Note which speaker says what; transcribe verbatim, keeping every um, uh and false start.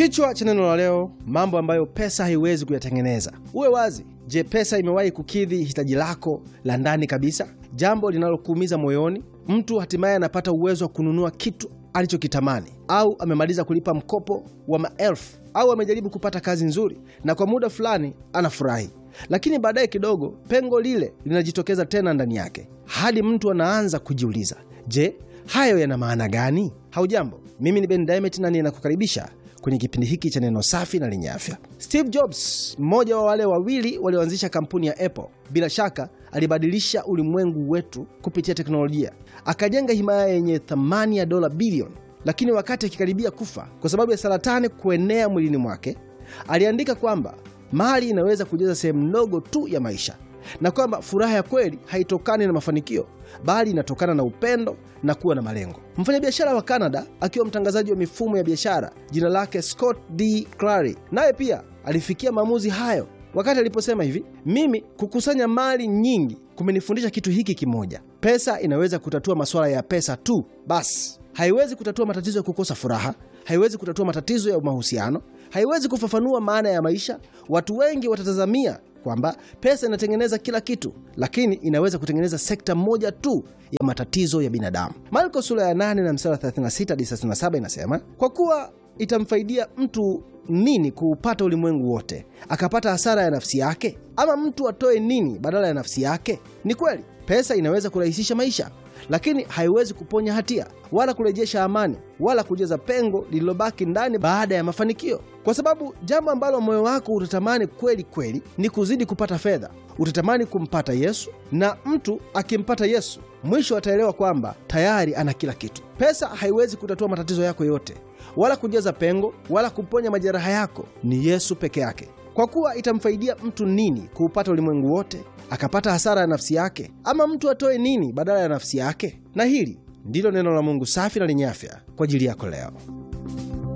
Speaker 1: Kichwa cha neno la leo, mambo ambayo pesa haiwezi kuyatengeneza. Uwe wazi, je, pesa imewahi kukidhi hitaji lako la ndani kabisa? Jambo linalokuumiza moyoni, mtu hatimaye anapata uwezo wa kununua kitu alichokitamani, au amemaliza kulipa mkopo wa maelfu, au amejaribu kupata kazi nzuri na kwa muda fulani anafurahi, lakini baadaye kidogo pengo lile linajitokeza tena ndani yake, hadi mtu anaanza kujiuliza, je, hayo yana maana gani? Haujambo, mimi ni Ben Diamond na ninakukaribisha kwenye kipindi hiki cha neno safi na lenye afya. Steve Jobs, mmoja wa wale wawili walioanzisha kampuni ya Apple, bila shaka alibadilisha ulimwengu wetu kupitia teknolojia. Akajenga himaya yenye thamani ya dola bilioni, lakini wakati akikaribia kufa kwa sababu ya saratani kuenea mwilini mwake, aliandika kwamba mali inaweza kujaza sehemu ndogo tu ya maisha, na kwamba furaha ya kweli haitokani na mafanikio, bali inatokana na upendo na kuwa na malengo. Mfanyabiashara wa Canada, akiwa mtangazaji wa mifumo ya biashara, jina lake Scott D. Clary, naye pia alifikia maamuzi hayo wakati aliposema hivi: mimi kukusanya mali nyingi kumenifundisha kitu hiki kimoja. Pesa inaweza kutatua masuala ya pesa tu, basi haiwezi kutatua matatizo ya kukosa furaha, haiwezi kutatua matatizo ya mahusiano, haiwezi kufafanua maana ya maisha. Watu wengi watatazamia kwamba pesa inatengeneza kila kitu, lakini inaweza kutengeneza sekta moja tu ya matatizo ya binadamu. Marko sura ya nane na mstari thelathini na sita hadi thelathini na saba inasema, kwa kuwa itamfaidia mtu nini kuupata ulimwengu wote akapata hasara ya nafsi yake? Ama mtu atoe nini badala ya nafsi yake? Ni kweli pesa inaweza kurahisisha maisha, lakini haiwezi kuponya hatia, wala kurejesha amani, wala kujaza pengo lililobaki ndani baada ya mafanikio. Kwa sababu jambo ambalo moyo wako utatamani kweli kweli ni kuzidi kupata fedha. Utatamani kumpata Yesu, na mtu akimpata Yesu, mwisho ataelewa kwamba tayari ana kila kitu. Pesa haiwezi kutatua matatizo yako yote, wala kujaza pengo, wala kuponya majeraha yako. Ni Yesu peke yake. Kwa kuwa itamfaidia mtu nini kuupata ulimwengu wote akapata hasara ya nafsi yake? Ama mtu atoe nini badala ya nafsi yake? Na hili ndilo neno la Mungu safi na lenye afya kwa ajili yako leo.